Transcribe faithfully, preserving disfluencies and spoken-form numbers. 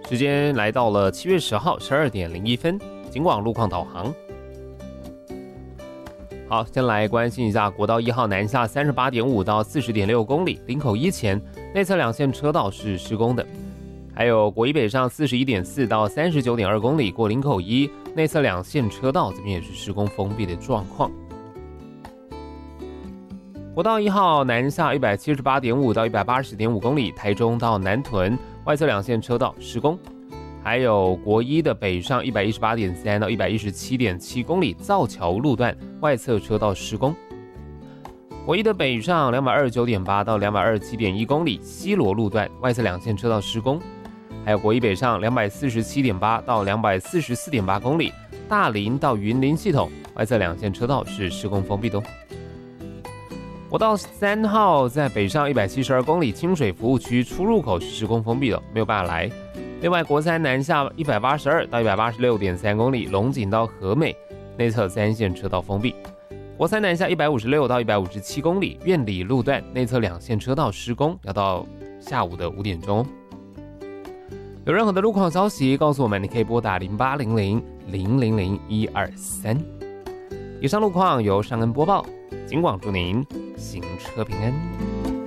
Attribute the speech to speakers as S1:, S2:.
S1: 时间来到了七月十号十二点零一分，警广路况导航。好，先来关心一下国道一号南下三十八点五到四十点六公里，林口一前内侧两线车道是施工的。还有国一北上四十一点四到三十九点二公里，过林口一内侧两线车道这边也是施工封闭的状况。国道一号南下一百七十八点五到一百八十点五公里，台中到南屯外侧两线车道施工。还有国一的北上一百一十八点三到一百一十七点七公里，造桥路段外侧车道施工。国一的北上两百二十九点八到两百二十七点一公里，西螺路段外侧两线车道施工。还有国一北上两百四十七点八到两百四十四点八公里，大林到云林系统外侧两线车道是施工封闭的。国道三号在北上一百七十二公里，清水服务区出入口是施工封闭的，没有办法来。另外，国三南下一百八十二到一百八十六点三公里，龙井到和美内侧三线车道封闭。国三南下一百五十六到一百五十七公里，苑里路段内侧两线车道施工，要到下午的五点钟。有任何的路况消息告诉我们，你可以拨打零八零零零零零一二三。以上路况由尚恩播报，警广祝您行车平安。